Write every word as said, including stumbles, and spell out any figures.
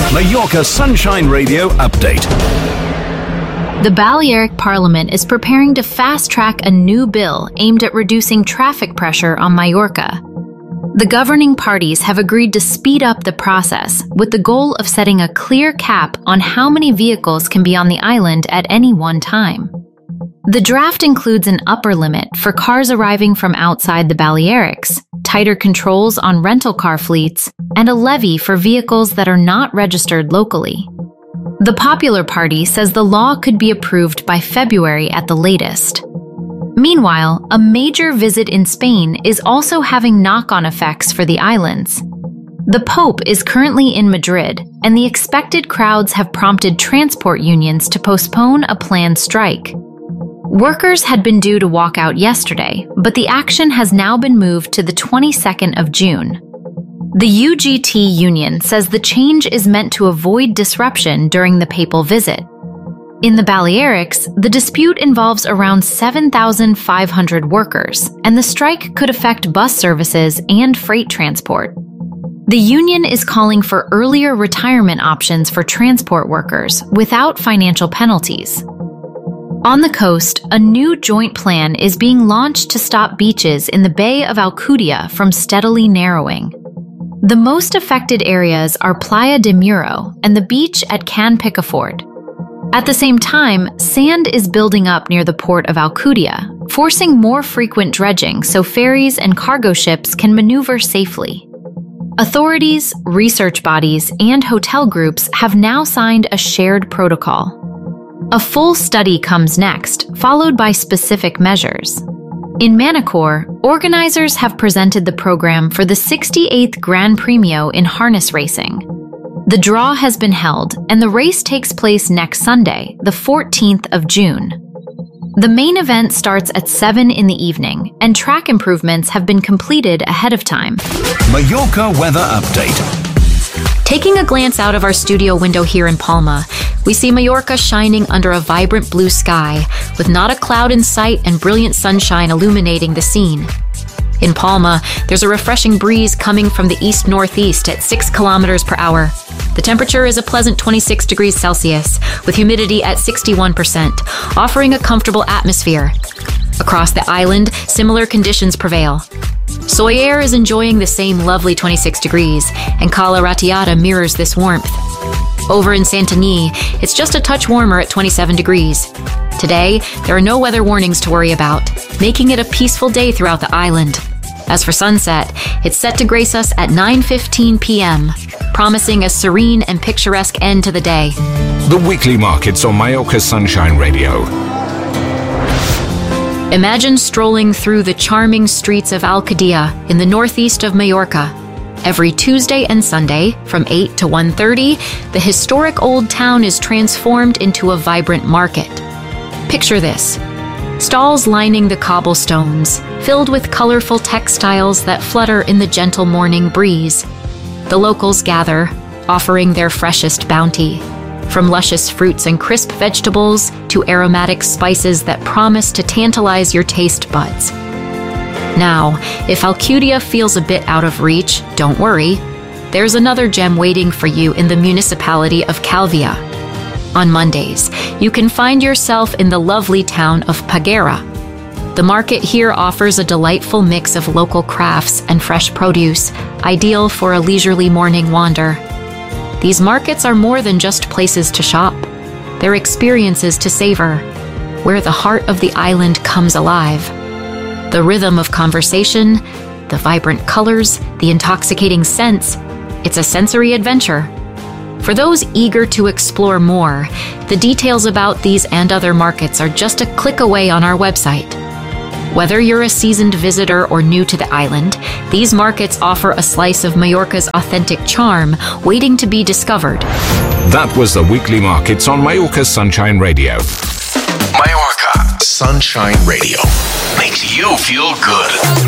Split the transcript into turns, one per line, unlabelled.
Mallorca Sunshine Radio update.
The Balearic Parliament is preparing to fast-track a new bill aimed at reducing traffic pressure on Mallorca. The governing parties have agreed to speed up the process with the goal of setting a clear cap on how many vehicles can be on the island at any one time. The draft includes an upper limit for cars arriving from outside the Balearics, tighter controls on rental car fleets, and a levy for vehicles that are not registered locally. The Popular Party says the law could be approved by February at the latest. Meanwhile, a major visit in Spain is also having knock-on effects for the islands. The Pope is currently in Madrid, and the expected crowds have prompted transport unions to postpone a planned strike. Workers had been due to walk out yesterday, but the action has now been moved to the twenty-second of June. The U G T union says the change is meant to avoid disruption during the papal visit. In the Balearics, the dispute involves around seven thousand five hundred workers, and the strike could affect bus services and freight transport. The union is calling for earlier retirement options for transport workers without financial penalties. On the coast, a new joint plan is being launched to stop beaches in the Bay of Alcudia from steadily narrowing. The most affected areas are Playa de Muro and the beach at Can Picafort. At the same time, sand is building up near the port of Alcudia, forcing more frequent dredging so ferries and cargo ships can maneuver safely. Authorities, research bodies, and hotel groups have now signed a shared protocol. A full study comes next, followed by specific measures. In Manacor, organizers have presented the program for the sixty-eighth Gran Premio in harness racing. The draw has been held, and the race takes place next Sunday, the fourteenth of June. The main event starts at seven in the evening, and track improvements have been completed ahead of time.
Mallorca weather update.
Taking a glance out of our studio window here in Palma, we see Mallorca shining under a vibrant blue sky, with not a cloud in sight and brilliant sunshine illuminating the scene. In Palma, there's a refreshing breeze coming from the east-northeast at six kilometers per hour. The temperature is a pleasant twenty-six degrees Celsius, with humidity at sixty-one percent, offering a comfortable atmosphere. Across the island, similar conditions prevail. Soller is enjoying the same lovely twenty-six degrees, and Cala Ratiata mirrors this warmth. Over in Santanyí, it's just a touch warmer at twenty-seven degrees. Today, there are no weather warnings to worry about, making it a peaceful day throughout the island. As for sunset, it's set to grace us at nine fifteen p m, promising a serene and picturesque end to the day.
The weekly markets on Mallorca Sunshine Radio.
Imagine strolling through the charming streets of Alcudia in the northeast of Mallorca. Every Tuesday and Sunday, from eight to one thirty, the historic old town is transformed into a vibrant market. Picture this. Stalls lining the cobblestones, filled with colorful textiles that flutter in the gentle morning breeze. The locals gather, offering their freshest bounty, from luscious fruits and crisp vegetables to aromatic spices that promise to tantalize your taste buds. Now, if Alcudia feels a bit out of reach, don't worry. There's another gem waiting for you in the municipality of Calvia. On Mondays, you can find yourself in the lovely town of Peguera. The market here offers a delightful mix of local crafts and fresh produce, ideal for a leisurely morning wander. These markets are more than just places to shop. They're experiences to savor, where the heart of the island comes alive. The rhythm of conversation, the vibrant colors, the intoxicating scents, it's a sensory adventure. For those eager to explore more, the details about these and other markets are just a click away on our website. Whether you're a seasoned visitor or new to the island, these markets offer a slice of Mallorca's authentic charm waiting to be discovered.
That was the weekly markets on Mallorca Sunshine Radio.
Mallorca Sunshine Radio makes you feel good.